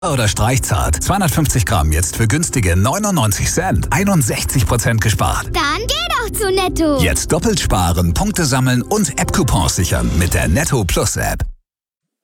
Oder Streichzart. 250 Gramm jetzt für günstige 99 Cent. 61% gespart. Dann geh doch zu Netto. Jetzt doppelt sparen, Punkte sammeln und App-Coupons sichern mit der Netto Plus App.